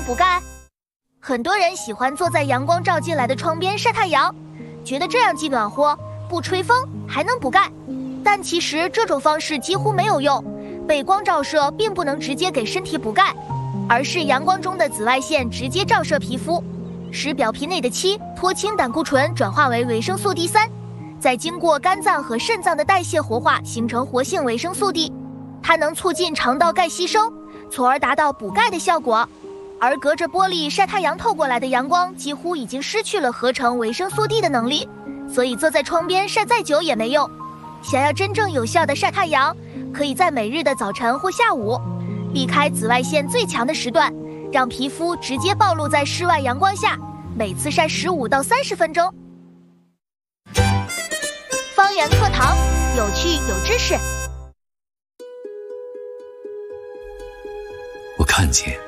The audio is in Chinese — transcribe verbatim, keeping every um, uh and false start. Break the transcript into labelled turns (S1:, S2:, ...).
S1: 补钙。很多人喜欢坐在阳光照进来的窗边晒太阳，觉得这样既暖和，不吹风，还能补钙。但其实这种方式几乎没有用，被光照射并不能直接给身体补钙，而是阳光中的紫外线直接照射皮肤，使表皮内的七脱氢胆固醇转化为维生素 D 三， 再经过肝脏和肾脏的代谢活化形成活性维生素 D， 它能促进肠道钙吸收，从而达到补钙的效果。而隔着玻璃晒太阳透过来的阳光几乎已经失去了合成维生素 D 的能力，所以坐在窗边晒再久也没用。想要真正有效的晒太阳，可以在每日的早晨或下午，避开紫外线最强的时段，让皮肤直接暴露在室外阳光下，每次晒十五到三十分钟。方圆课堂，有趣有知识。
S2: 我看见